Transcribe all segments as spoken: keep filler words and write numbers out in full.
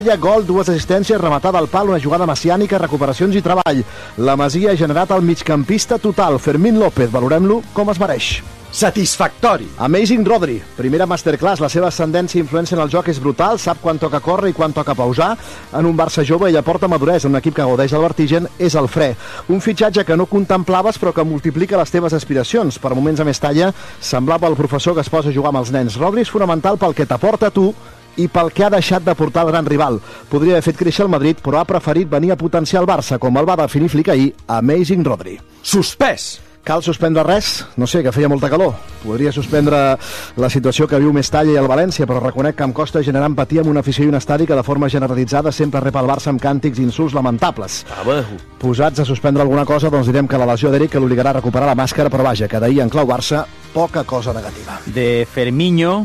Gol, dues assistències, rematada al pal, una jugada messiànica, recuperacions i treball. La Masia ha generat el migcampista total. Fermín López, valorem-lo com es mereix. Satisfactori. Amazing Rodri, primera masterclass. La seva ascendència i influència en el joc és brutal, sap quan toca córrer i quan toca pausar. En un Barça jove ell aporta maduresa, un equip que gaudeix del vertigen és el fre. Un fitxatge que no contemplaves però que multiplica les teves aspiracions. Per moments a Mestalla semblava el professor que es posa a jugar amb els nens. Rodri és fonamental pel que t'aporta a tu i pel que ha deixat de portar el gran rival. Podria haver fet créixer el Madrid, però ha preferit venir a potenciar el Barça, com el va definir Flick ahir. Amazing Rodri. Suspès. Cal suspendre res? No sé, que feia molta calor. Podria suspendre la situació que viu Mestalla i el València, però reconec que em costa generar empatia amb una afició i un estadi que de forma generalitzada sempre rep el Barça amb càntics i insults lamentables. Posats a suspendre alguna cosa, doncs direm que la lesió d'Eric que l'obligarà a recuperar la màscara, però vaja, que d'ahir en clau Barça, poca cosa negativa. De Fermiño,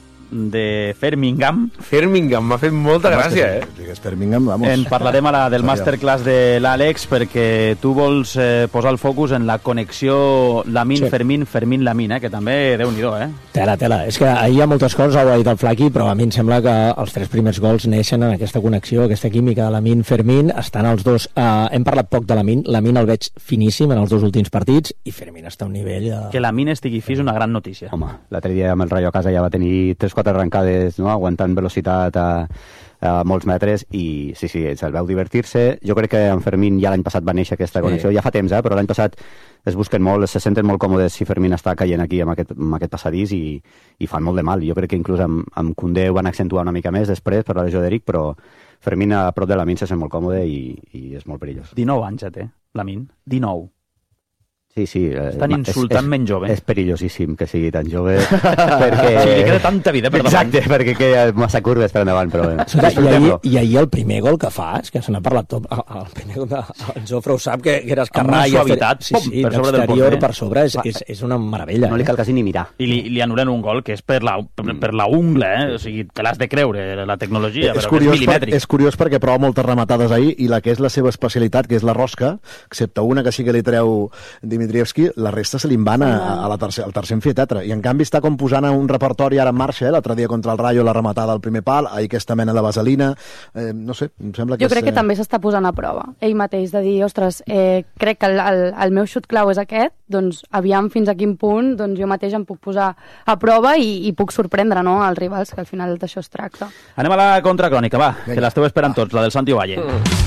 de Fermingham. Fermingham, m'ha fet molta gràcia, eh? Digues Fermingham, vamos. En parlarem a la del masterclass de l'Àlex, perquè tu vols eh, posar el focus en la connexió Lamin-Fermín, sí. Fermín-Lamin, eh? Que també, Déu-n'hi-do, eh? Tela, tela. És que ahir hi ha moltes coses, ho ha dit el Flaqui, però a mi em sembla que els tres primers gols neixen en aquesta connexió, aquesta química de Lamin-Fermín. Estan els dos... Eh, hem parlat poc de Lamin. Lamin el veig finíssim en els dos últims partits i Fermín està a un nivell... De... Que Lamin estigui fi és una gran notícia. Home, l'altre dia amb el Rayo a casa ja va tenir tres quatre arrencades, no? Aguantant velocitat a, a molts metres i sí, sí, se'l veu divertir-se. Jo crec que en Fermín ja l'any passat va néixer aquesta connexió, sí. Ja fa temps, eh? Però l'any passat es busquen molt, se senten molt còmodes si Fermín està caient aquí amb aquest, amb aquest passadís i, i fan molt de mal. Jo crec que inclús amb, amb Koundé ho van accentuar una mica més després per la lesió d'Eric, però Fermín a prop de Lamin se sent molt còmode i, i és molt perillós. dinou anys ja té, Lamin, dinou. Sí, sí. Estan insultant menys jove. És perillosíssim que sigui tan jove. perquè... Sí, li queda tanta vida per davant. Exacte, perquè queda massa curves per endavant. Però... I, ahir, I ahir el primer gol que fa, és que se n'ha parlat tot, el, el primer gol de, el Jofre ho sap, que, que era escarrar i suavitat, sí, sí, per sobre del per sobre, és, és, és una meravella. No li cal quasi ni mirar. I li, li anulen un gol que és per la, per, per la ungla, eh? O sigui, te l'has de creure, la tecnologia, és però curiós, és milimètric. Per, és curiós perquè prova moltes rematades ahir i la que és la seva especialitat, que és la rosca, excepte una que sí que li treu Dimitrievski, la resta se li van a, a la tercer, al tercer amfiteatre. I en canvi està com posant un repertori ara en marxa, eh? L'altre dia contra el Rayo la rematada al primer pal, ahir aquesta mena de vaselina, eh, no sé, em sembla que jo crec és, que eh... també s'està posant a prova ell mateix, de dir, ostres, eh, crec que el, el, el meu xut clau és aquest, doncs aviam fins a quin punt doncs jo mateix em puc posar a prova i, i puc sorprendre, no?, als rivals, que al final d'això es tracta. Anem a la contracrònica, va, Venga. Que l'esteu esperant tots, la del Santi Ovalle.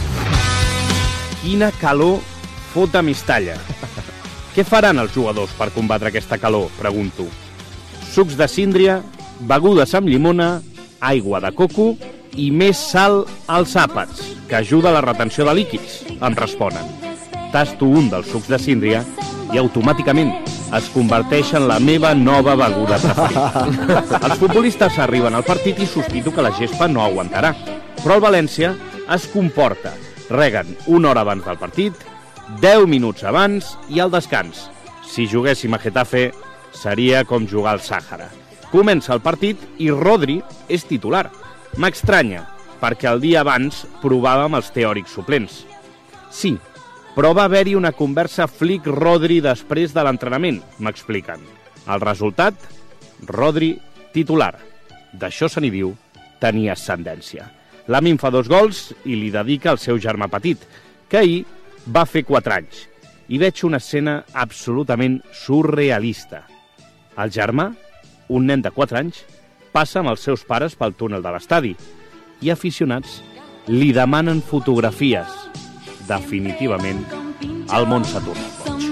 Mm. Quina calor fot a Mestalla. Què faran els jugadors per combatre aquesta calor? Pregunto. Sucs de síndria, begudes amb llimona, aigua de coco i més sal als àpats, que ajuda a la retenció de líquids, em responen. Tasto un dels sucs de síndria i automàticament es converteix en la meva nova beguda preferida. Els futbolistes arriben al partit i sospito que la gespa no aguantarà, però el València es comporta. Reguen una hora abans del partit, deu minuts abans i al descans. Si juguéssim a Getafe, seria com jugar al Sàhara. Comença el partit i Rodri és titular. M'estranya, perquè el dia abans provàvem els teòrics suplents. Sí, però va haver-hi una conversa Flick-Rodri després de l'entrenament, m'expliquen. El resultat? Rodri titular. D'això se n'hi diu tenir ascendència. Lamin fa dos gols i li dedica al seu germà petit, que ahir va fer quatre anys, i veig una escena absolutament surrealista. El germà, un nen de quatre anys, passa amb els seus pares pel túnel de l'estadi i aficionats li demanen fotografies. Definitivament, el món s'ha tornat boig.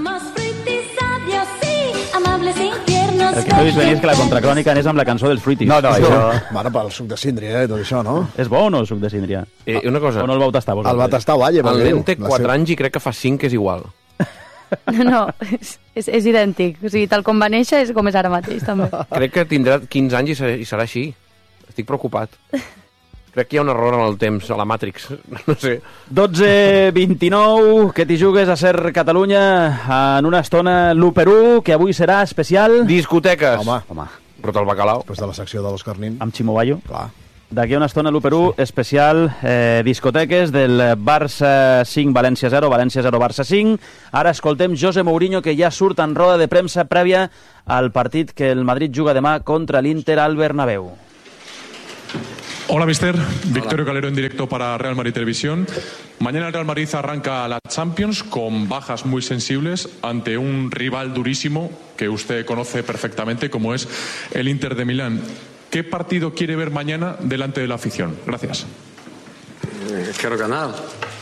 El que no he vist venir és que la contracrònica anés amb la cançó dels Fruities. No, no, això... Bueno, pel suc de síndria, eh, tot això, no? És bo o no, el suc de síndria? Eh, una cosa... O no el vau tastar vosaltres? El va tastar Ovalle. El nen té quatre anys i crec que fa cinc és igual. No, no, és, és, és idèntic. O sigui, tal com va néixer és com és ara mateix, també. Crec que tindrà quinze anys i serà, i serà així. Estic preocupat. Crec que hi ha un error en el temps, a la Matrix, no sé. dotze vint-i-nou, que t'hi jugues a Ser Catalunya en una estona l'u per u, que avui serà especial... Discoteques. Home, Home. Rota el bacalao. després de la secció de l'Òscar Nin. Amb Ximo Bayo. Clar. D'aquí a una estona l'u per u especial eh, discoteques del Barça cinc, València zero, València zero, Barça cinc. Ara escoltem José Mourinho, que ja surt en roda de premsa prèvia al partit que el Madrid juga demà contra l'Inter al Bernabéu. Hola, mister. Victorio Calero en directo para Real Madrid Televisión. Mañana el Real Madrid arranca la Champions con bajas muy sensibles ante un rival durísimo que usted conoce perfectamente, como es el Inter de Milán. ¿Qué partido quiere ver mañana delante de la afición? Gracias. Quiero ganar.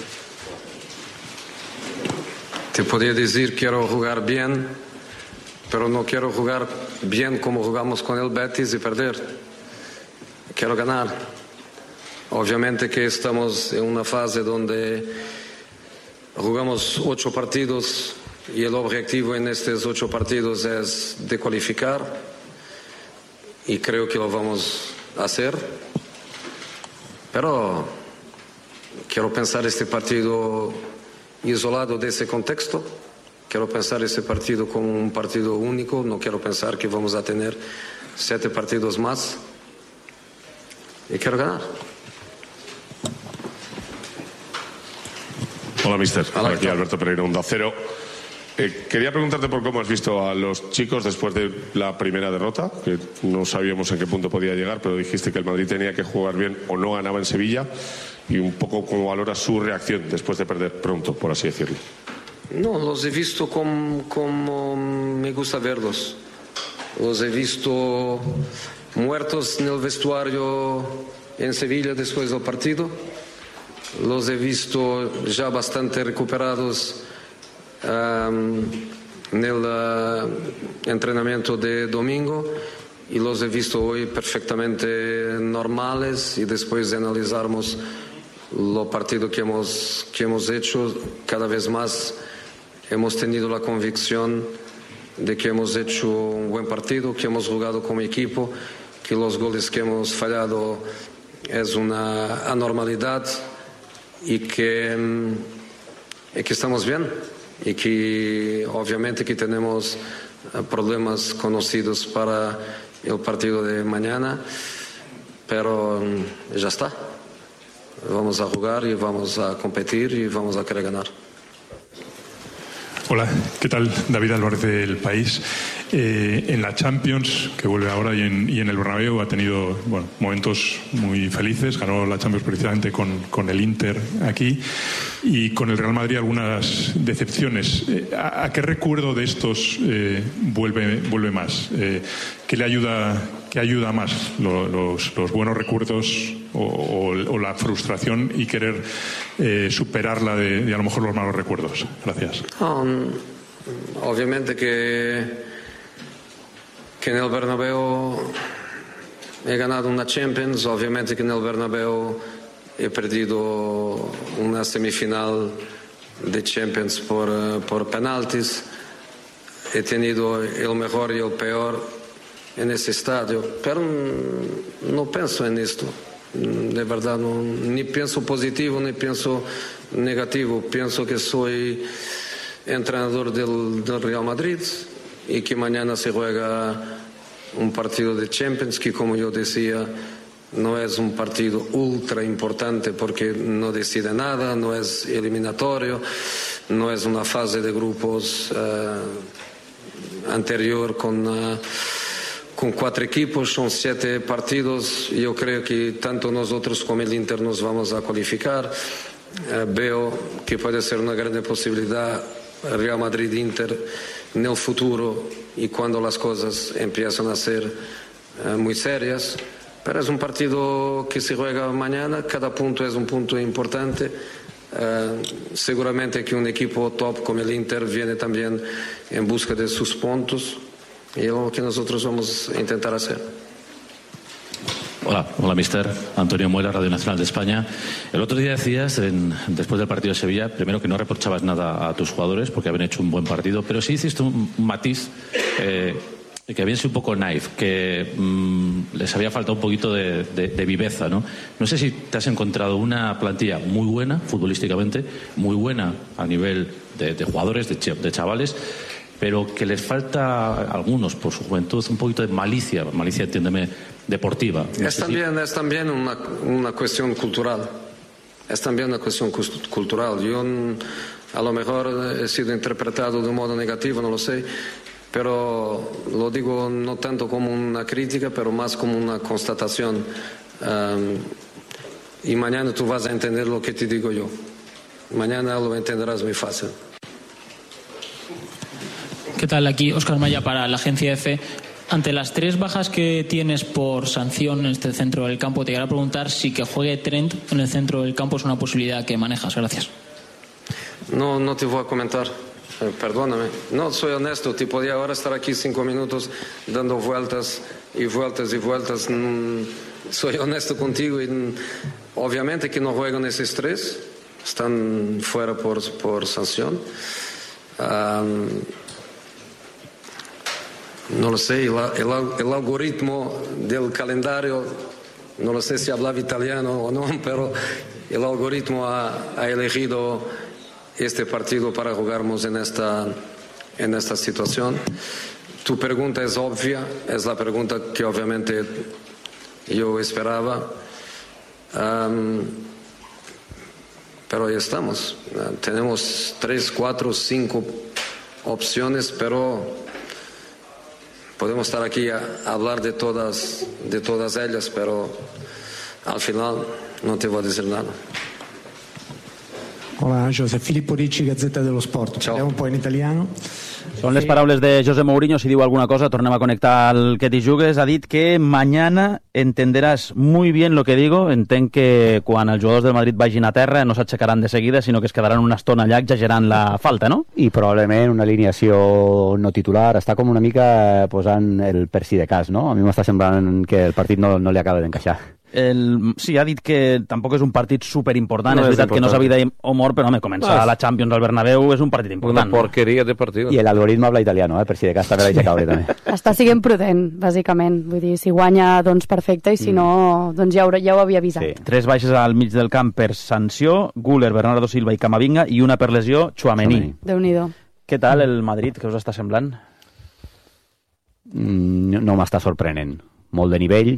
Te podría decir quiero jugar bien, pero no quiero jugar bien como jugamos con el Betis y perder. Quiero ganar. Obviamente que estamos en una fase donde jugamos ocho partidos y el objetivo en estos ocho partidos es de cualificar y creo que lo vamos a hacer. Pero quiero pensar este partido isolado de ese contexto. Quiero pensar este partido como un partido único. No quiero pensar que vamos a tener siete partidos más. Y quiero ganar. Hola, mister. Hola, aquí Alberto Pereira, Onda Cero. Eh, quería preguntarte por cómo has visto a los chicos después de la primera derrota, que no sabíamos en qué punto podía llegar, pero dijiste que el Madrid tenía que jugar bien o no ganaba en Sevilla, y un poco cómo valoras su reacción después de perder pronto, por así decirlo. No, los he visto como, como me gusta verlos. Los he visto muertos en el vestuario en Sevilla después del partido. Los he visto ya bastante recuperados um, en el uh, entrenamiento de domingo y los he visto hoy perfectamente normales, y después de analizarmos lo partido que hemos, que hemos hecho, cada vez más hemos tenido la convicción de que hemos hecho un buen partido, que hemos jugado como equipo, que los goles que hemos fallado es una anormalidad y que, y que estamos bien, y que obviamente que tenemos problemas conocidos para el partido de mañana, pero ya está. Vamos a jugar y vamos a competir y vamos a querer ganar. Hola, ¿qué tal? David Álvarez del País. Eh, en la Champions, que vuelve ahora, y en, y en el Bernabéu ha tenido bueno, momentos muy felices. Ganó la Champions precisamente con, con el Inter aquí, y con el Real Madrid algunas decepciones. Eh, ¿a, ¿A qué recuerdo de estos eh, vuelve, vuelve más? Eh, ¿Qué le ayuda, qué ayuda más? ¿Los, los, los buenos recuerdos o, o, o la frustración y querer eh, superarla de, de a lo mejor los malos recuerdos? Gracias. Um, obviamente que que en el Bernabéu he ganado una Champions, obviamente que en el Bernabéu he perdido una semifinal de Champions por, por penaltis, he tenido el mejor y el peor en ese estadio, pero no pienso en esto, de verdad, no, ni pienso positivo ni pienso negativo, pienso que soy entrenador del, del Real Madrid y que mañana se juega un partido de Champions que, como yo decía, no es un partido ultra importante porque no decide nada, no es eliminatorio, no es una fase de grupos uh, anterior con, uh, con cuatro equipos, son siete partidos. Yo creo que tanto nosotros como el Inter nos vamos a cualificar. Uh, veo que puede ser una gran posibilidad Real Madrid-Inter en el futuro y cuando las cosas empiezan a ser uh, muy serias, pero es un partido que se juega mañana, cada punto es un punto importante. Uh, seguramente que un equipo top como el Inter viene también en busca de sus puntos y es lo que nosotros vamos a intentar hacer. Hola, hola mister. Antonio Muela, Radio Nacional de España. El otro día decías, en, después del partido de Sevilla, primero que no reprochabas nada a tus jugadores porque habían hecho un buen partido, pero sí hiciste un, un matiz eh, que habían sido un poco naif, que mmm, les había faltado un poquito de, de, de viveza, ¿no? No sé si te has encontrado una plantilla muy buena, futbolísticamente, muy buena a nivel de, de jugadores, de, ch de chavales, pero que les falta a algunos, por su juventud, un poquito de malicia, malicia, entiéndeme, deportiva. No es, sé también, si... es también una, una cuestión cultural. Es también una cuestión cultural. Yo a lo mejor he sido interpretado de un modo negativo, no lo sé, pero lo digo no tanto como una crítica, pero más como una constatación. Um, y mañana tú vas a entender lo que te digo yo. Mañana lo entenderás muy fácil. ¿Qué tal? Aquí Óscar Maya para la agencia EFE. Ante las tres bajas que tienes por sanción en este centro del campo, te quería preguntar si que juegue Trent en el centro del campo es una posibilidad que manejas. Gracias. No, no te voy a comentar. Eh, perdóname. No, soy honesto. Te podía ahora estar aquí cinco minutos dando vueltas y vueltas y vueltas. Mm, soy honesto contigo y mm, obviamente que no juegan esos tres. Están fuera por, por sanción. Um, no lo sé, el, el, el algoritmo del calendario, no lo sé si hablaba italiano o no, pero el algoritmo ha, ha elegido este partido para jugarnos en esta, en esta situación. Tu pregunta es obvia, es la pregunta que obviamente yo esperaba. Um, pero ahí estamos. Uh, tenemos tres, cuatro, cinco opciones, pero podemos estar aquí a, a hablar de todas, de todas ellas, pero al final no te voy a decir nada. Hola, José. Filippo Ricci, Gazzetta dello Sport. Parliamo un po' in italiano. Són les paraules de José Mourinho. Si diu alguna cosa, tornem a connectar al que t'hi jugues. Ha dit que mañana entenderás muy bien lo que digo. Entenc que quan els jugadors del Madrid vagin a terra no s'aixecaran de seguida, sinó que es quedaran una estona allà exagerant la falta, no? I probablement una alineació no titular. Està com una mica posant el per si de cas, no? A mi m'està semblant que el partit no, no li acaba d'encaixar. El, sí, ha dit que tampoc és un partit superimportant, no és veritat important. que no s'ha vida o mort, però home, començar no, la Champions al Bernabéu és un partit important. Una porqueria de partit. I l'algoritme habla italiano, eh? Per si de cas també l'haig de caure també. Està siguent prudent, bàsicament. Vull dir, si guanya, doncs perfecte, i si mm. no, doncs ja ho, ja ho havia avisat. Sí. Tres baixes al mig del camp per sanció, Güler, Bernardo Silva i Camavinga, i una per lesió, Tchouaméni. Déu-n'hi-do. Què tal el Madrid? Què us està semblant? Mm, no no m'està sorprenent. Molt de nivell,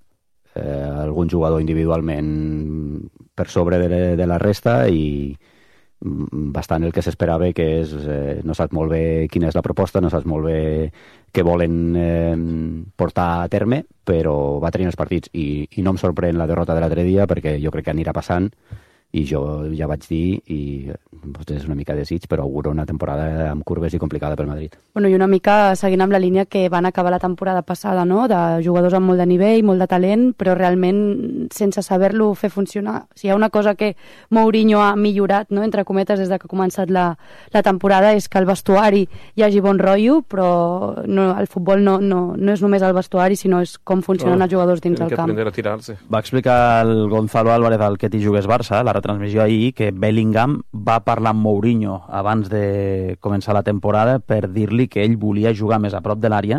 Eh, algun jugador individualment per sobre de, de la resta i bastant el que s'esperava, que és eh, no saps molt bé quina és la proposta, no saps molt bé què volen eh, portar a terme, però va tenir els partits i, i no em sorprèn la derrota de l'altre dia perquè jo crec que anirà passant i jo ja vaig dir, i doncs és una mica desig, però auguro una temporada amb curves i complicada pel Madrid. Bueno, i una mica seguint amb la línia que van acabar la temporada passada, no?, de jugadors amb molt de nivell, molt de talent, però realment sense saber-lo fer funcionar. Si hi ha una cosa que Mourinho ha millorat, no?, entre cometes, des de que ha començat la, la temporada, és que el vestuari hi hagi bon rotllo, però no, el futbol no, no, no és només el vestuari, sinó és com funcionen no, els jugadors dins del camp. A tirar-se. Va explicar el Gonzalo Álvarez al que t'hi jugues Barça, la transmissió ahir, que Bellingham va parlar amb Mourinho abans de començar la temporada per dir-li que ell volia jugar més a prop de l'àrea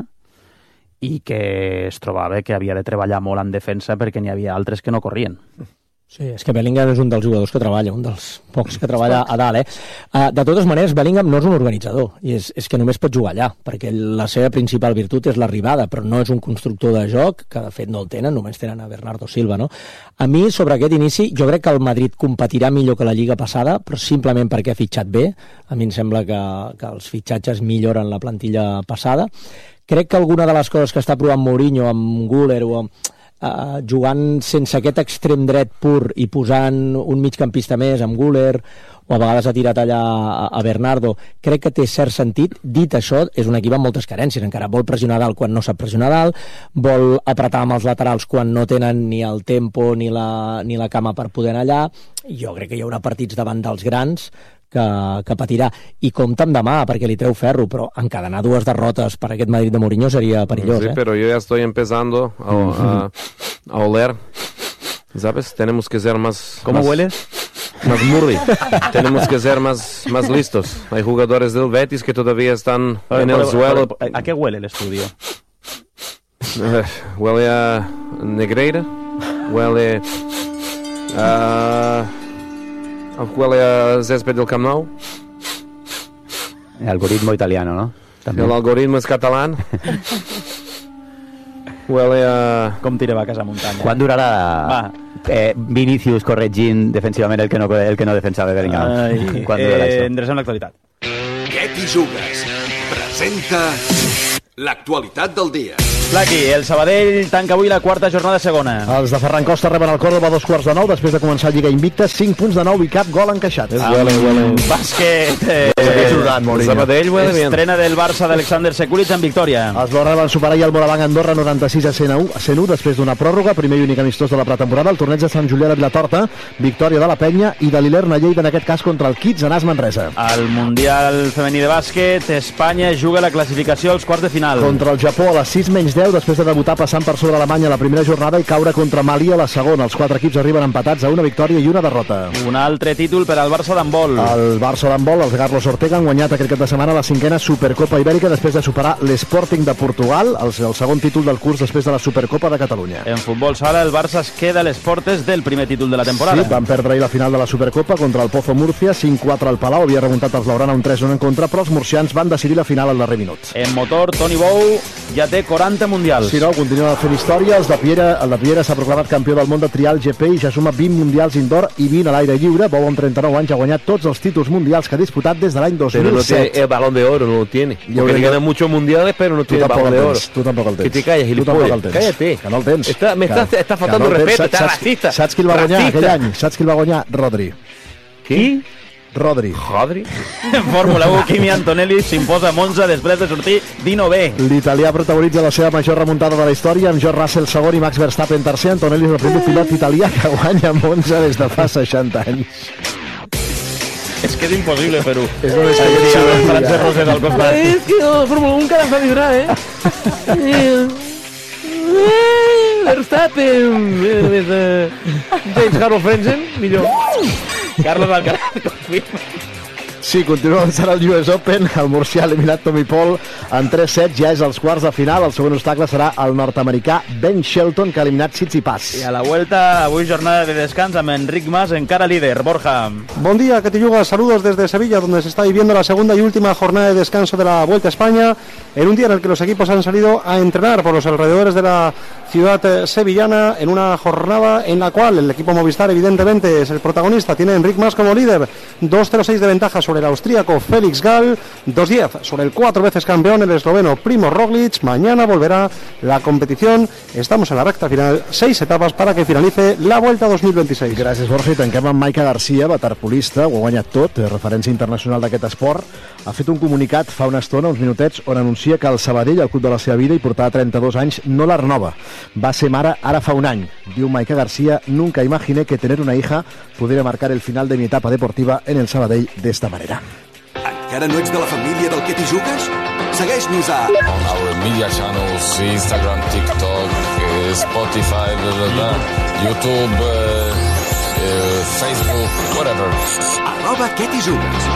i que es trobava que havia de treballar molt en defensa perquè n'hi havia altres que no corrien. Sí, és que Bellingham és un dels jugadors que treballa, un dels pocs que treballa a dalt, eh? Uh, de totes maneres, Bellingham no és un organitzador, i és, és que només pot jugar allà, perquè la seva principal virtut és l'arribada, però no és un constructor de joc, que de fet no el tenen, només tenen a Bernardo Silva, no? A mi, sobre aquest inici, jo crec que el Madrid competirà millor que la Lliga passada, però simplement perquè ha fitxat bé. A mi em sembla que, que els fitxatges milloren la plantilla passada. Crec que alguna de les coses que està provant Mourinho amb Güler o amb Uh, jugant sense aquest extrem dret pur i posant un migcampista més amb Güler, o a vegades ha tirat allà a, a Bernardo, crec que té cert sentit. Dit això, és un equip amb moltes carències, encara vol pressionar dalt quan no sap pressionar dalt, vol apretar amb els laterals quan no tenen ni el tempo ni la, ni la cama per poder anar allà. Jo crec que hi haurà partits davant dels grans que, que patirà, i compta amb demà perquè li treu ferro, però encadenar dues derrotes per aquest Madrid de Mourinho seria perillós. Sí, eh? pero yo ya estoy empezando a, a, a oler, ¿sabes? Tenemos que ser más... ¿Cómo más, hueles? Más murri. Tenemos que ser más, más listos. Hay jugadores del Betis que todavía están Pero, en pero, el suelo. pero, ¿a qué huele el estudio? Uh, huele a Negreira, huele a... huele a césped del Camp Nou. El algoritmo italiano, ¿no? También. El algoritmo es catalán. Huele a... Com tira vaques a muntanya. Quan durarà eh, Vinícius corregint defensivament el que no, el que no defensava Bellingham? Ai, Quan durarà eh, això? endrecem l'actualitat. Què t'hi jugues? Presenta l'actualitat del dia. Flaqui, el Sabadell tanca avui la quarta jornada segona. Els de Ferran Costa reben el Córdoba a dos quarts de nou després de començar Lliga invicta, cinc punts de nou i cap gol encaixat. És huele, huele. Bàsquet. Eh, el Sabadell huele bien. Estrena del Barça d'Alexander Sekulic en victòria. Els blaugrana van superar ja el Moraván Andorra noranta-sis a cent u després d'una pròrroga, primer i únic amistós de la pretemporada, el torneig de Sant Julià de Vilatorta, victòria de la Penya i de l'Ilerna Lleida en aquest cas contra el Kids Anàs Manresa. Al Mundial femení de bàsquet, Espanya juga la classificació als quarts de final. Contra el Japó a les sis menys deu després de debutar passant per sobre Alemanya la primera jornada i caure contra Mali a la segona. Els quatre equips arriben empatats a una victòria i una derrota. Un altre títol per al Barça d'handbol. El Barça d'handbol, els Carlos Ortega han guanyat aquest cap de setmana la cinquena Supercopa Ibèrica després de superar l'Sporting de Portugal, el, el segon títol del curs després de la Supercopa de Catalunya. En futbol sala, el Barça es queda a les portes del primer títol de la temporada. Sí, van perdre ahir la final de la Supercopa contra el Pozo Múrcia, cinc quatre al Palau, havia remuntat els blaugrana un tres un en contra, però els murcians van decidir la final al darrer minut. En motor, Toni Bou ja té quaranta mundials. Sí, no, continua fent història. Els de Piera, el de Piera s'ha proclamat campió del món de trial G P i ja suma vint mundials indoor i vint a l'aire lliure. Bou amb trenta-nou anys ha guanyat tots els títols mundials que ha disputat des de l'any dos mil set. Pero no tiene el balón de oro, no lo tiene. Porque gana muchos mundiales, pero no tiene el balón de oro. Tu tampoc el tens. Que te calles, gilipollas. Cállate. Que no el tens. Está, me está, está faltando no respeto, saps, está saps, racista. Saps qui el va guanyar racista. aquell any? Saps qui el va guanyar? Rodri. Qui? Rodri. Rodri? En Fórmula u, Kimi Antonelli s'imposa a Monza després de sortir dinovè. L'italià protagonitza la seva major remuntada de la història amb George Russell segon i Max Verstappen tercer. Antonelli és el primer pilot italià que guanya a Monza des de fa seixanta anys. És que és impossible, Perú. És només que hi ha el Francesc Roset al costat. És que la Fórmula u encara fa vibrar, eh? Verstappen, James Carlos Frenzen, millor. Carlos Alcaraz, confirma. Sí, continua avançant el U S Open. El murcià ha eliminat Tommy Paul en tres sets, ja és als quarts de final. El següent obstacle serà el nord-americà Ben Shelton, que ha eliminat Tsitsipas. I a la vuelta, avui jornada de descans amb Enric Mas, encara líder. Borja. Buen día, que te yugas. Saludos desde Sevilla, donde se está viviendo la segunda y última jornada de descanso de la Vuelta a España, en un día en el que los equipos han salido a entrenar por los alrededores de la ciudad eh, sevillana, en una jornada en la cual el equipo Movistar evidentemente es el protagonista. Tiene Enric Mas como líder, dos cero seis de ventaja sobre el austríaco Félix Gall, dos diez sobre el cuatro veces campeón, el esloveno Primo Roglic. Mañana volverá la competición. Estamos en la recta final, seis etapas para que finalice la Vuelta dos mil veintiséis. Gràcies, Borja. I tanquem amb Maica Garcia, waterpolista, ho ha guanyat tot, referència internacional d'aquest esport. Ha fet un comunicat fa una estona, uns minutets, on anuncia que el Sabadell, el club de la seva vida, i portava trenta-dos anys, no la renova. Va ser mare ara fa un any. Diu Maica Garcia: nunca imaginé que tener una hija pudiera marcar el final de mi etapa deportiva en el Sabadell de esta manera. Encara no ets de la família del que t'hi jugues? Segueix-nos a... On our media channels, Instagram, TikTok, uh, Spotify, blah, blah, blah, YouTube, uh, uh, Facebook, whatever. Arroba què t'hi jugues.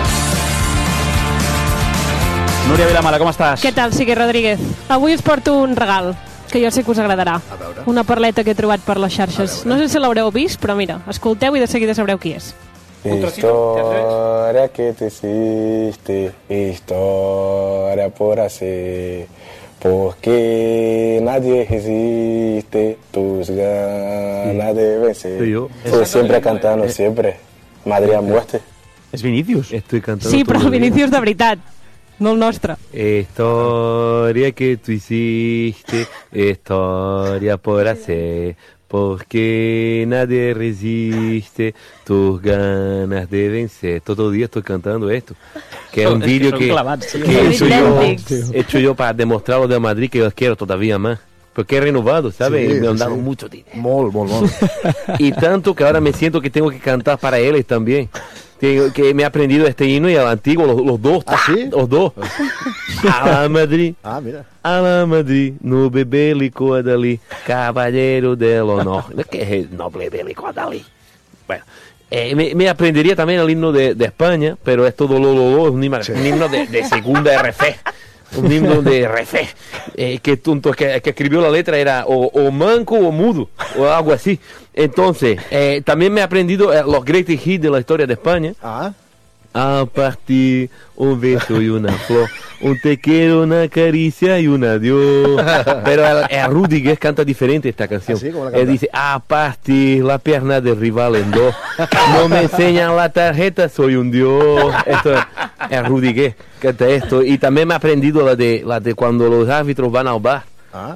Núria Vilamala, com estàs? Què tal, Sigue Rodríguez? Avui us porto un regal, que jo sé que us agradarà. Una perleta que he trobat per les xarxes. No sé si l'haureu vist, però mira, escolteu i de seguida sabreu qui és. Historia que te hiciste, historia por hacer, porque nadie resiste tus ganas de vencer. Pues siempre cantando, siempre. Madrid a muerte. És Vinícius. Estoy cantando. Sí, però Vinícius de veritat, no el nostre. Historia que tú hiciste, historia por hacer, porque nadie resiste tus ganas de vencer. Todo día estoy cantando esto, que es un vídeo que, que he hecho yo, he hecho yo para demostrar a los de Madrid que los quiero todavía más. Porque he renovado, ¿sabes? Sí, me han sí, dado sí. mucho dinero. Molt, molt, molt. Y tanto que ahora me siento que tengo que cantar para ellos también. Tengo, que me he aprendido este himno y el antiguo, los, los dos. ¿Ah, sí? Los dos. A la Madrid. Ah, mira. A la Madrid, no bélico Dalí, caballero del honor. ¿Qué es el noble bélico Dalí? Bueno, eh, me, me aprendería también el himno de, de España, pero es todo lo, lo, lo, es un himno, sí. un himno de, de segunda R F. Un himno de R F. Eh, que tonto, que, que escribió la letra era o, o manco o mudo, o algo así. Entonces, eh, también me he aprendido eh, los greatest hits de la historia de España. Ah. A partir un beso y una flor, un te quiero, una caricia y un adiós. Pero el, el Rudiger canta diferente esta canción. ¿Así? ¿Cómo la Él canta? dice, a partir la pierna del rival en dos, no me enseñan la tarjeta, soy un dios. Esto es el Rudiger, canta esto. Y también me he aprendido la de, la de cuando los árbitros van al bar. Ah.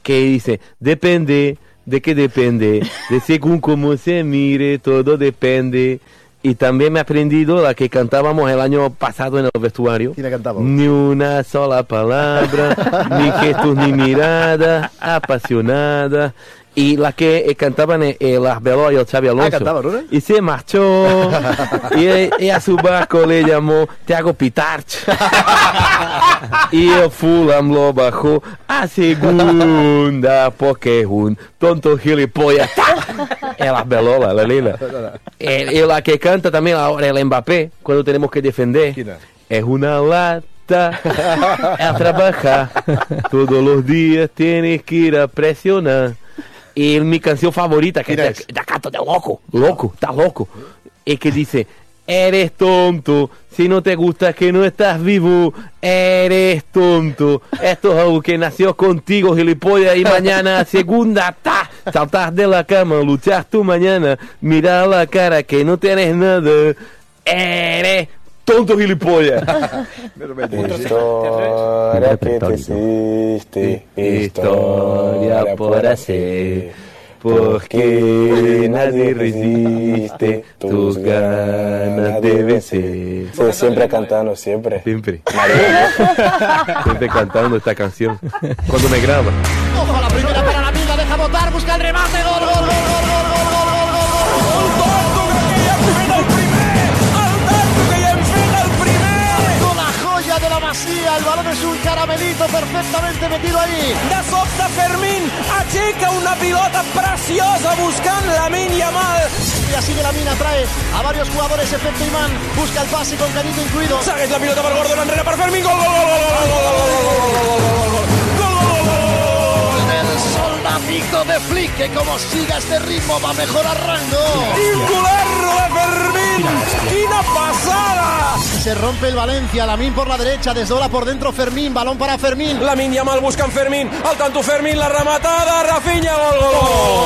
que dice, depende, ¿de qué depende? De según cómo se mire, todo depende. Y también me he aprendido la que cantábamos el año pasado en el vestuario. ¿Quién la cantaba? Ni una sola palabra, ni gestos ni miradas, apasionada. Y la que eh, cantaban eh, el Arbeloa y el Xavi Alonso. Ah, cantaban, ¿no? Y se marchó. y, y a su barco le llamó Thiago Pitarch. y el Fulham lo bajó a segunda porque es un tonto gilipollas. el Arbeloa, la Lila. Y la que canta también ahora el Mbappé, cuando tenemos que defender. Es una lata. a trabajar. Todos los días tienes que ir a presionar. Y mi canción favorita, que es de canto de loco, loco, está loco, es que dice, eres tonto, si no te gusta que no estás vivo, eres tonto, esto es algo que nació contigo, gilipollas, y mañana segunda, ta, saltas de la cama, luchas tu mañana, mira la cara que no tienes nada, eres tonto gilipollas. Historia que te hiciste, historia por hacer, porque nadie resiste tus ganas de vencer. Sí, siempre cantando, siempre. Siempre. Siempre cantando esta canción. Cuando me graba. Ojo, la primera para la misma, deja botar, busca el remate, gol, gol, gol, gol, gol, gol, gol, gol, gol, gol. De la Masía, el balón és un caramelito perfectamente metido ahí. De sobte Fermín aixeca una pilota preciosa buscant Lamine Yamal. Y así que Lamine atrae a varios jugadores, efecto imán, busca el pase con Canito incluido. Segueix la pilota per Gordon, enrere per Fermín, gol, gol, gol, gol, gol, gol, gol, gol, gol, el soldafico de Flick, que como siga este ritmo va a mejorar rango. Singular de Fermín, quina passada. Se rompe el Valencia, Lamine por la derecha, desdobla por dentro Fermín, balón para Fermín. Lamine Yamal buscant Fermín, al tanto Fermín, la rematada, Rafinha, gol, gol,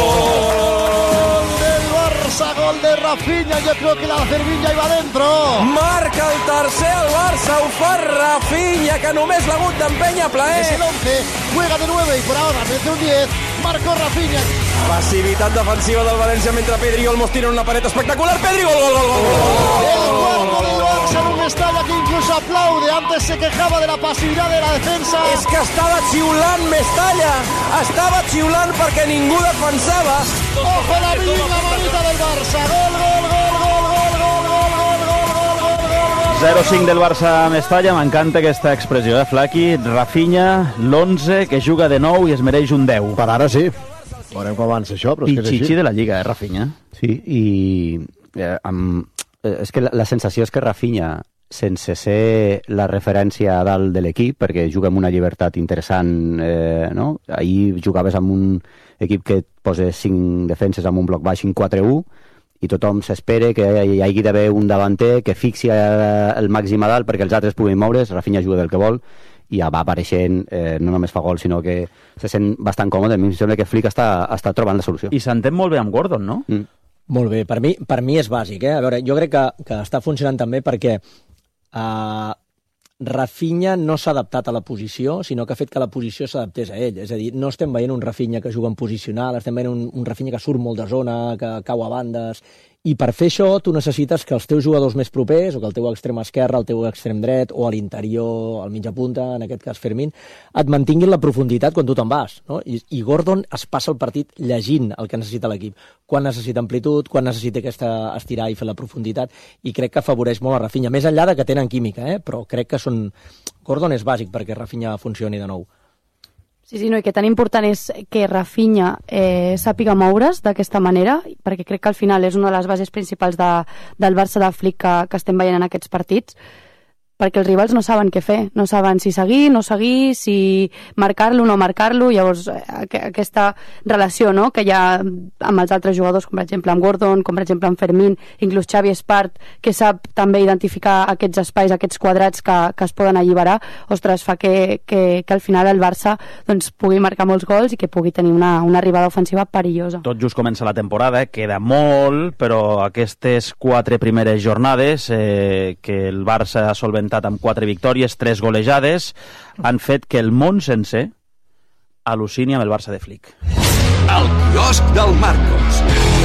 gol del Barça, gol de Rafinha, yo creo que la Fermín ya iba dentro. Marca el tercer al Barça, ho fa Rafinha, que només l'ha hagut d'empènyer a plaer. Es el once, juega de nueve y por ahora desde un diez, marcó Rafinha. Passivitat defensiva del València mentre Pedri Olmos tira una paret espectacular. Pedri, gol, gol, gol, gol, gol. El cuarto del Barça en un Mestalla que incluso aplaude, antes se quejaba de la pasividad de la defensa. És que estava xiulant Mestalla, estava xiulant perquè ningú defensava. Ojo la vida, la manita del Barça, gol, gol, gol, gol, gol, gol, gol, gol, gol, gol, gol. zero cinc del Barça a Mestalla, m'encanta aquesta expressió, eh, Flaqui? Rafinha, l'onze, que juga de nou i es mereix un deu. Per ara sí. Veurem com avança això, però és que és així. Pichichi de la Lliga, eh, Rafinha? Sí, i eh, amb, eh, és que la, la sensació és que Rafinha, sense ser la referència a dalt de l'equip, perquè juga amb una llibertat interessant, eh, no? Ahir jugaves amb un equip que et posa cinc defenses amb un bloc baix en quatre u, i tothom s'espera que hi hagi d'haver un davanter que fixi el màxim a dalt perquè els altres puguin moure's. Rafinha juga del que vol i ja va apareixent, eh, no només fa gol, sinó que se sent bastant còmode. A mi em sembla que Flick està, està trobant la solució. I s'entén molt bé amb Gordon, no? Mm. Molt bé, per mi, per mi és bàsic, eh? A veure, jo crec que, que està funcionant també perquè uh, Rafinha no s'ha adaptat a la posició, sinó que ha fet que la posició s'adaptés a ell. És a dir, no estem veient un Rafinha que juga en posicional, estem veient un, un Rafinha que surt molt de zona, que cau a bandes. I per fer això tu necessites que els teus jugadors més propers, o que el teu extrem esquerre, el teu extrem dret, o a l'interior, al mitja punta, en aquest cas Fermín, et mantinguin la profunditat quan tu te'n vas, no? I, I Gordon es passa el partit llegint el que necessita l'equip. Quan necessita amplitud, quan necessita aquesta estirar i fer la profunditat, i crec que afavoreix molt a Rafinha. Més enllà de que tenen química, eh? Però crec que són... Gordon és bàsic perquè Rafinha funcioni de nou. Sí, sí, no, i que tan important és que Rafinha eh, sàpiga moure's d'aquesta manera, perquè crec que al final és una de les bases principals de, del Barça de Flick que, que estem veient en aquests partits, perquè els rivals no saben què fer, no saben si seguir, no seguir, si marcar-lo, no marcar-lo, llavors aquesta relació, no?, que hi ha amb els altres jugadors, com per exemple amb Gordon, com per exemple amb Fermín, inclús Xavi Espart, que sap també identificar aquests espais, aquests quadrats que, que es poden alliberar, ostres, fa que, que, que al final el Barça doncs, pugui marcar molts gols i que pugui tenir una, una arribada ofensiva perillosa. Tot just comença la temporada, eh? Queda molt, però aquestes quatre primeres jornades eh, que el Barça ha solventat amb quatre victòries, tres golejades, han fet que el món sencer al·lucini amb el Barça de Flick. El quiosc del Marcos.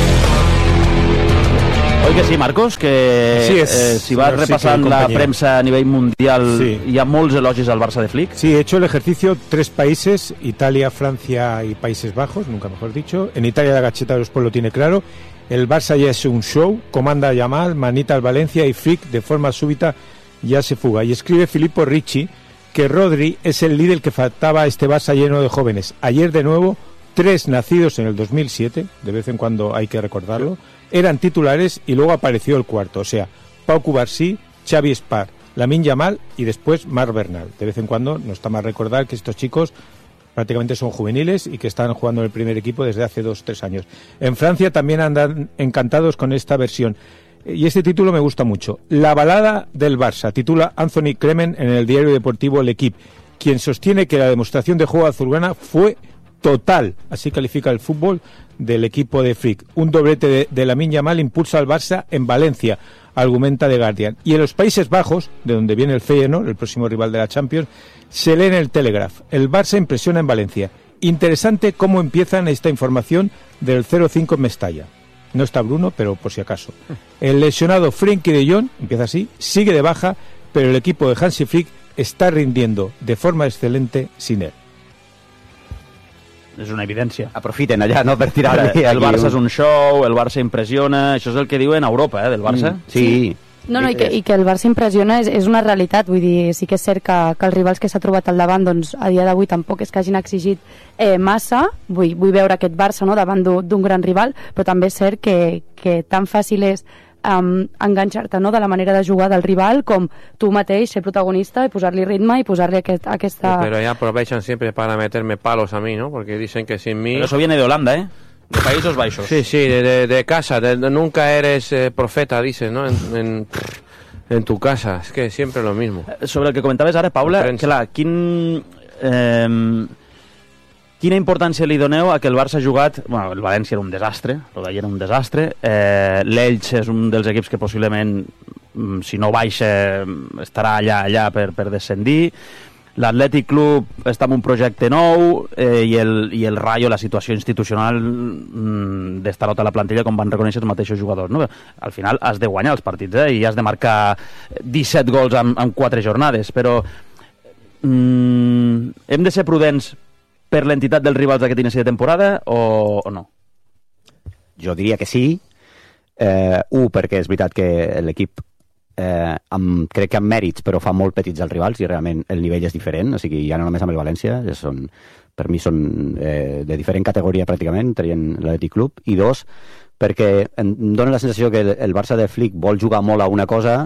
Oi que sí, Marcos? Que sí és, eh, si vas sí repassant la prensa a nivell mundial, sí. Hi ha molts elogis al Barça de Flick. Sí, he hecho el ejercicio tres países, Italia, Francia y Países Bajos, nunca mejor dicho. En Italia la gacheta de los pueblos lo tiene claro. El Barça ya es un show, comanda Yamal, manita al Valencia y Flick de forma súbita ya se fuga. Y escribe Filippo Ricci que Rodri es el líder que faltaba a este Barça lleno de jóvenes. Ayer de nuevo, tres nacidos en el dos mil siete, de vez en cuando hay que recordarlo, eran titulares y luego apareció el cuarto, o sea, Pau Cubarsí, Xavi Espar, Lamine Yamal y después Marc Bernal. De vez en cuando no está mal recordar que estos chicos prácticamente son juveniles y que están jugando en el primer equipo desde hace dos o tres años. En Francia también andan encantados con esta versión. Y este título me gusta mucho. La balada del Barça, titula Anthony Cremen en el diario deportivo L'Equipe, quien sostiene que la demostración de juego azulgrana fue total, así califica el fútbol del equipo de Flick. Un doblete de, de Lamine Yamal impulsa al Barça en Valencia, argumenta The Guardian. Y en los Países Bajos, de donde viene el Feyenoord, el próximo rival de la Champions, se lee en el Telegraph: el Barça impresiona en Valencia. Interesante cómo empiezan esta información del cero cinco en Mestalla. No está Bruno, pero por si acaso. El lesionado Frenkie de Jong, empieza así, sigue de baja, pero el equipo de Hansi Flick está rindiendo de forma excelente sin él. És una evidència. Aprofiten allà, no?, per tirar Ara, aquí. el Barça és un show, el Barça impressiona, això és el que diuen a Europa, eh, del Barça. Mm, sí. No, no, i que, i que el Barça impressiona és, és una realitat, vull dir, sí que és cert que, que els rivals que s'ha trobat al davant, doncs a dia d'avui tampoc és que hagin exigit eh, massa, vull, vull veure aquest Barça, no?, davant d'un gran rival, però també és cert que, que tan fàcil és um, enganxar-te, no?, de la manera de jugar del rival com tu mateix ser protagonista i posar-li ritme i posar-li aquest, aquesta... Pero ya aprovechan siempre para meterme palos a mí, ¿no? Porque dicen que sin mí... Pero eso viene de Holanda, ¿eh? De Países Bajos. Sí, sí, de, de, de casa. De, de, nunca eres eh, profeta, dices, ¿no? En, en, en tu casa. Es que siempre lo mismo. Sobre el que comentaves ara, Paula, clar, quin... Eh, quina importància li doneu a que el Barça ha jugat... Bueno, el València era un desastre, el d'ahir era un desastre, eh, l'Elx és un dels equips que possiblement, si no baixa, estarà allà, allà per, per descendir. L'Atlètic Club està en un projecte nou, eh, i, el, i el Rayo, la situació institucional mm, d'estarot a la plantilla, com van reconèixer els mateixos jugadors, no? Al final has de guanyar els partits, eh? I has de marcar disset gols en, en quatre jornades, però mm, hem de ser prudents per l'entitat dels rivals d'aquest inici de temporada o, o no? Jo diria que sí. Eh, un, perquè és veritat que l'equip eh, amb, crec que amb mèrits, però fa molt petits els rivals i realment el nivell és diferent, o sigui, ja no només amb el València, són, per mi són eh, de diferent categoria pràcticament, traient l'Atlètic Club, i dos, perquè em dóna la sensació que el, el Barça de Flick vol jugar molt a una cosa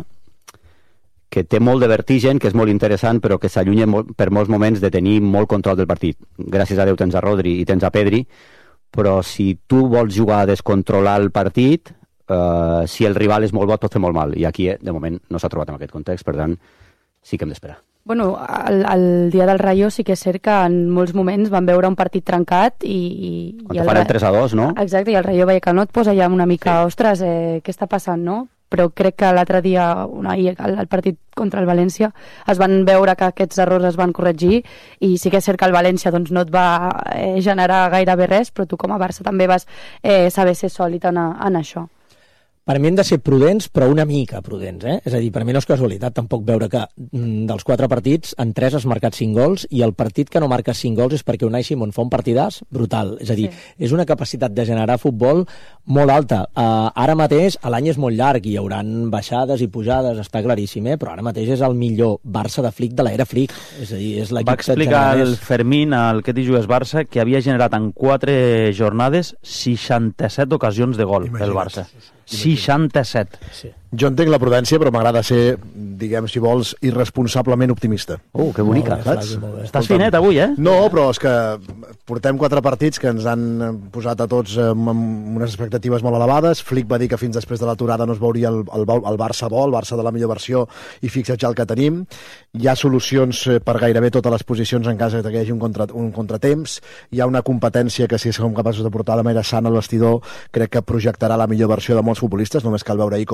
que té molt de vertigen, que és molt interessant, però que s'allunya per molts moments de tenir molt control del partit. Gràcies a Déu tens a Rodri i tens a Pedri, però si tu vols jugar a descontrolar el partit, Uh, si el rival és molt bo, pot fer molt mal. I aquí, de moment, no s'ha trobat en aquest context, per tant, sí que hem d'esperar. Bueno, el, el dia del Rayo sí que és cert que en molts moments van veure un partit trencat i... i Quan te fan el tres a dos, no? Exacte, i el Rayo Vallecano et posa ja una mica, sí. Ostres, eh, què està passant, no? Però crec que l'altre dia, una, el, el partit contra el València, es van veure que aquests errors es van corregir i sí que és cert que el València doncs, no et va eh, generar gairebé res, però tu com a Barça també vas eh, saber ser sòlid en, en això. Per mi hem de ser prudents, però una mica prudents, eh? És a dir, per mi no és casualitat tampoc veure que mm, dels quatre partits, en tres has marcat cinc gols, i el partit que no marques cinc gols és perquè Unai Simón fa un partidàs brutal. És a dir, sí. És una capacitat de generar futbol molt alta. Uh, ara mateix, l'any és molt llarg, i hi hauran baixades i pujades, està claríssim, eh? Però ara mateix és el millor Barça de Flick de l'era Flick. És a dir, és l'equip Va explicar el Fermín, al que t'hi jugues Barça, que havia generat en quatre jornades seixanta-set ocasions de gol, el Barça. seixanta-set. Sí. Jo entenc la prudència, però m'agrada ser, diguem, si vols, irresponsablement optimista. Uh, que bonica. Saps? Estàs finet avui, eh? No, però és que portem quatre partits que ens han posat a tots amb unes expectatives molt elevades. Flick va dir que fins després de l'aturada no es veuria el, el, el Barça bo, el Barça de la millor versió, i fixa't ja el que tenim. Hi ha solucions per gairebé totes les posicions en cas que hi hagi un, contra, un contratemps. Hi ha una competència que, si som capaços de portar de manera sana al vestidor, crec que projectarà la millor versió de molts futbolistes. Només cal veure ahir com entra Dani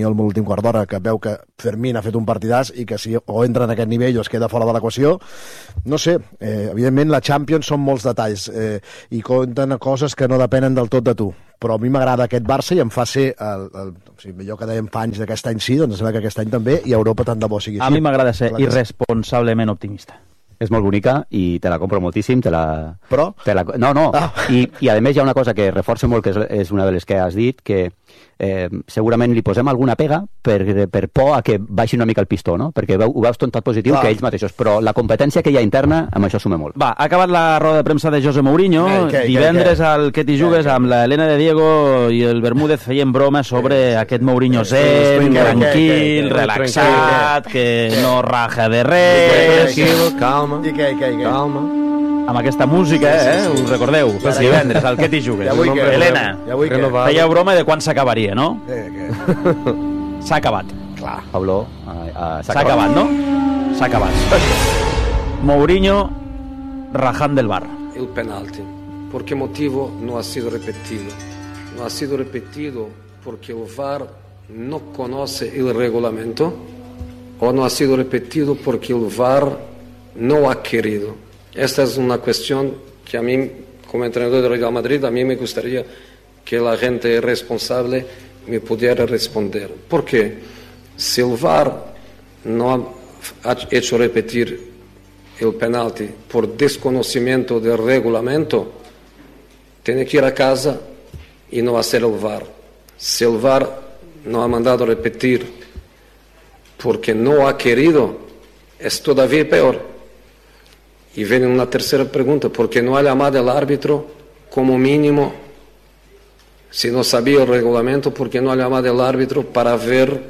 tenia el últim quart d'hora, que veu que Fermín ha fet un partidàs i que si o entra en aquest nivell o es queda fora de l'equació, no sé, eh, evidentment la Champions són molts detalls eh, i compten coses que no depenen del tot de tu, però a mi m'agrada aquest Barça i em fa ser el, el, o sigui, allò que dèiem fa anys d'aquest any sí, doncs sembla que aquest any també, i a Europa tant de bo sigui així. A mi m'agrada ser irresponsablement optimista. És molt bonica i te la compro moltíssim. Te la, Però? Te la, no, no. Ah. I, I a més hi ha una cosa que reforça molt, que és, és una de les que has dit, que eh, segurament li posem alguna pega per, per por a que baixi una mica el pistó, no? Perquè veu, ho veus tot positiu Clar. que ells mateixos, però la competència que hi ha interna, amb això suma molt. Va, ha acabat la roda de premsa de José Mourinho. Ei, què, Divendres què, què? al Que t'hi jugues amb l'Helena de Diego i el Bermúdez feien bromes sobre aquest Mourinho zen, què, tranquil, què, què, relaxat, que no raja de res. Tranquil, calma. I què, i què, i què? Calma. Amb aquesta música, eh? Us recordeu? Ja, Divendres al Que t'hi jugues. Ja vull que- Helena, ja vull que- feia broma de quan s'acabaria, no? Eh, què? S'ha acabat. Clar. Pablo, uh, uh, S'ha acabat, no? S'ha acabat. Mourinho rajant del bar. El penalti. ¿Por qué motivo no ha sido repetido? No ha sido repetido porque el V A R no conoce el reglamento o no ha sido repetido porque el V A R no ha querido. Esta es una cuestión que a mí, como entrenador del Real Madrid, a mí me gustaría que la gente responsable me pudiera responder. ¿Por qué? Si el V A R no ha hecho repetir el penalti por desconocimiento del reglamento, tiene que ir a casa y no hacer el V A R. Si el V A R no ha mandado repetir porque no ha querido, es todavía peor. Y viene una tercera pregunta, ¿por qué no ha llamado al árbitro como mínimo? Si no sabía el reglamento, ¿por qué no ha llamado al árbitro para ver,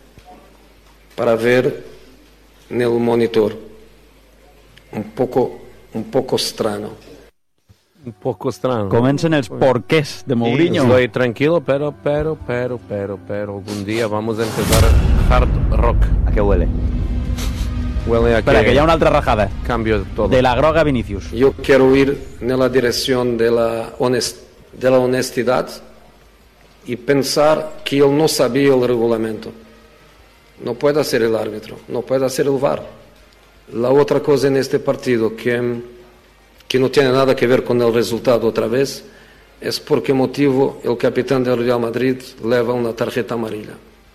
para ver en el monitor? Un poco, un poco extraño. Un poco extraño. Comencen els porqués de Mourinho. Sí, estoy tranquilo, pero, pero, pero, pero, pero, algún día vamos a empezar hard rock. ¿A qué huele? Huele a Espera, que que hi ha una altra rajada. Cambio todo. De la groga a Vinicius. Yo quiero ir en la dirección de la, honest, de la honestidad y pensar que él no sabía el reglamento. No puede ser el árbitro, no puede ser el V A R. La otra cosa en este partido que, que no tiene nada que ver con el resultado otra vez es por qué motivo el capitán del Real Madrid lleva una tarjeta amarilla.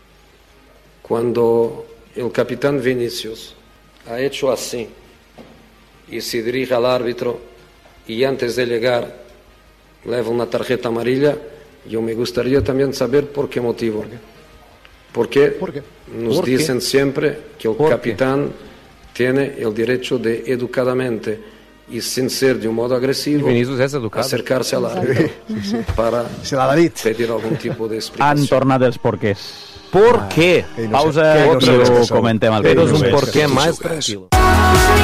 Cuando el capitán Vinicius ha hecho así y se dirige al árbitro y antes de llegar lleva una tarjeta amarilla, yo me gustaría también saber por qué motivo. Porque ¿Por qué? nos ¿Por qué? dicen siempre que el ¿Por qué? capitán tiene el derecho de educadamente y sin ser de un modo agresivo Y Vinicius es educado. acercarse al árbitro para Se l'ha dit. pedir algún tipo de Han explicación. tornat els porqués. ¿Por qué? Que innocent- Pausa que i innocents ho que som. comentem al Pero es un innocents por que qué som. más tranquilo.